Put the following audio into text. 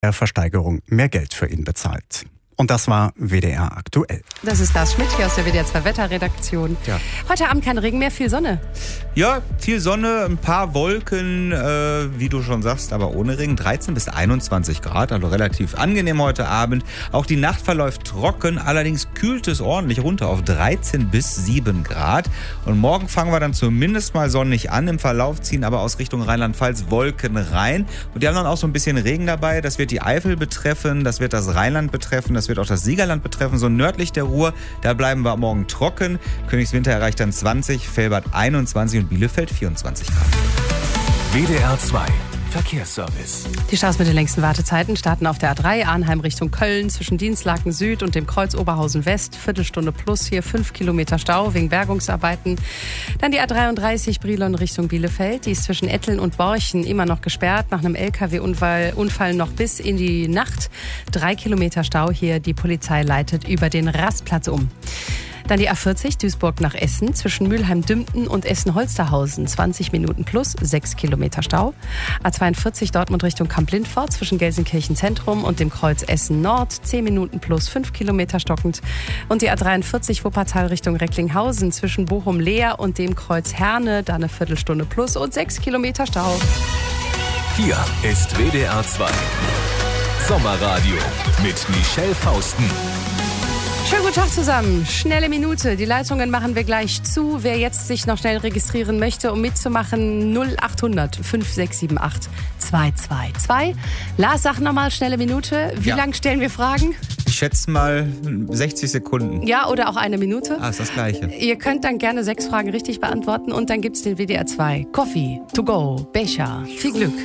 der Versteigerung mehr Geld für ihn bezahlt. Und das war WDR aktuell. Das ist Lars Schmidt hier aus der WDR 2 Wetterredaktion. Ja. Heute Abend kein Regen mehr, viel Sonne. Ja, viel Sonne, ein paar Wolken, wie du schon sagst, aber ohne Regen. 13 bis 21 Grad, also relativ angenehm heute Abend. Auch die Nacht verläuft trocken, allerdings kühlt es ordentlich runter auf 13 bis 7 Grad. Und morgen fangen wir dann zumindest mal sonnig an. Im Verlauf ziehen aber aus Richtung Rheinland-Pfalz Wolken rein. Und die haben dann auch so ein bisschen Regen dabei. Das wird die Eifel betreffen, das wird das Rheinland betreffen, das wird auch das Siegerland betreffen, so nördlich der Ruhr. Da bleiben wir morgen trocken. Königswinter erreicht dann 20, Velbert 21 und Bielefeld 24 Grad. WDR 2 Verkehrsservice. Die Staus mit den längsten Wartezeiten starten auf der A3 Arnheim Richtung Köln zwischen Dienstlaken Süd und dem Kreuz Oberhausen West. Viertelstunde plus, hier 5 Kilometer Stau wegen Bergungsarbeiten. Dann die A33 Brilon Richtung Bielefeld. Die ist zwischen Etteln und Borchen immer noch gesperrt. Nach einem LKW-Unfall noch bis in die Nacht. 3 Kilometer Stau hier. Die Polizei leitet über den Rastplatz um. Dann die A40 Duisburg nach Essen zwischen Mülheim-Dümpten und Essen-Holsterhausen. 20 Minuten plus, 6 Kilometer Stau. A42 Dortmund Richtung Kamp-Lindfort zwischen Gelsenkirchen Zentrum und dem Kreuz Essen Nord. 10 Minuten plus, 5 Kilometer stockend. Und die A43 Wuppertal Richtung Recklinghausen zwischen Bochum-Leer und dem Kreuz Herne. Da eine Viertelstunde plus und 6 Kilometer Stau. Hier ist WDR 2 Sommerradio mit Michelle Fausten. Schönen guten Tag zusammen. Schnelle Minute. Die Leitungen machen wir gleich zu. Wer jetzt sich noch schnell registrieren möchte, um mitzumachen, 0800 5678 222. Lars, sag nochmal schnelle Minute. Wie lang stellen wir Fragen? Ich schätze mal 60 Sekunden. Ja, oder auch eine Minute. Ist das Gleiche. Ihr könnt dann gerne 6 Fragen richtig beantworten und dann gibt's den WDR 2 Coffee, to go, Becher. Viel Glück.